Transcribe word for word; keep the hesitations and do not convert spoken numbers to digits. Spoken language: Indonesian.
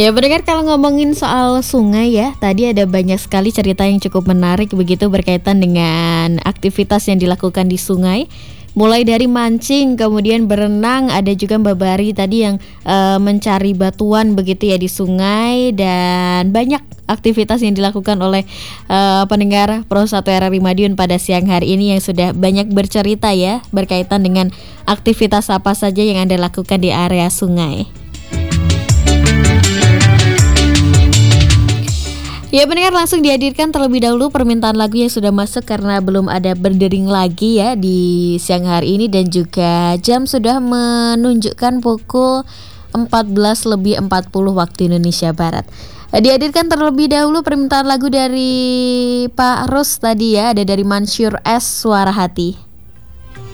Ya pendengar, kalau ngomongin soal sungai ya, tadi ada banyak sekali cerita yang cukup menarik begitu berkaitan dengan aktivitas yang dilakukan di sungai. Mulai dari mancing, kemudian berenang, ada juga Mbak Bari tadi yang eh, mencari batuan begitu ya di sungai, dan banyak aktivitas yang dilakukan oleh eh, pendengar Pro satu R R I Madiun pada siang hari ini yang sudah banyak bercerita ya berkaitan dengan aktivitas apa saja yang Anda lakukan di area sungai. Ya pendengar, langsung dihadirkan terlebih dahulu permintaan lagu yang sudah masuk karena belum ada berdering lagi ya di siang hari ini, dan juga jam sudah menunjukkan pukul empat belas lebih empat puluh waktu Indonesia Barat. Dihadirkan terlebih dahulu permintaan lagu dari Pak Ros tadi ya, ada dari Mansyur S, Suara Hati.